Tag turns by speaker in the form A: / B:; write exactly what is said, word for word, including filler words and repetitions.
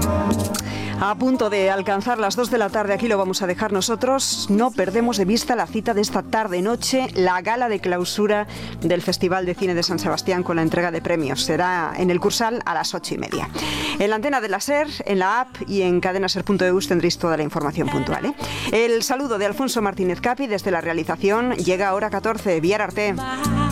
A: A punto de alcanzar las dos de la tarde, aquí lo vamos a dejar nosotros. No perdemos de vista la cita de esta tarde-noche, la gala de clausura del Festival de Cine de San Sebastián con la entrega de premios. Será en el Cursal a las ocho y media. En la antena de la SER, en la app y en cadenaser punto e u tendréis toda la información puntual, ¿eh? El saludo de Alfonso Martínez Capi desde la realización. Llega hora catorce, Biar Arte.